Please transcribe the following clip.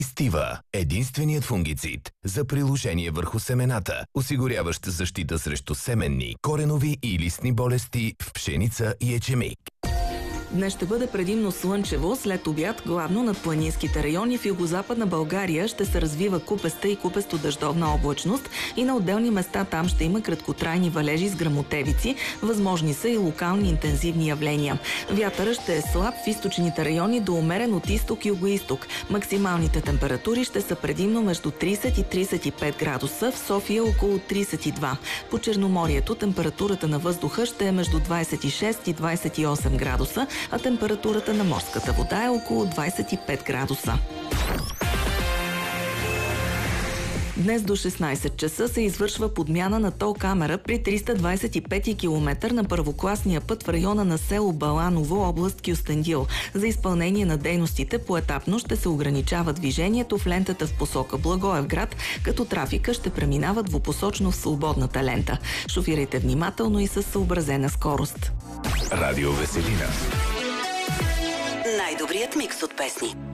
Стива – единственият фунгицид за приложение върху семената, осигуряващ защита срещу семенни, коренови и листни болести в пшеница и ечемик. Днес ще бъде предимно слънчево, след обяд главно над планинските райони в югозападна България ще се развива купеста и купесто-дъждовна облачност и на отделни места там ще има краткотрайни валежи с гръмотевици, възможни са и локални интензивни явления. Вятърът ще е слаб в източните райони до умерен от изток и югоизток. Максималните температури ще са предимно между 30 и 35 градуса, в София около 32. По Черноморието температурата на въздуха ще е между 26 и 28 градуса, а температурата на морската вода е около 25 градуса. Днес до 16 часа се извършва подмяна на тол камера при 325 км на първокласния път в района на село Баланово, област Кюстендил. За изпълнение на дейностите поетапно ще се ограничава движението в лентата в посока Благоевград, като трафика ще преминава двупосочно в свободната лента. Шофирайте внимателно и със съобразена скорост. Радио Веселина. Най-добрият микс от песни.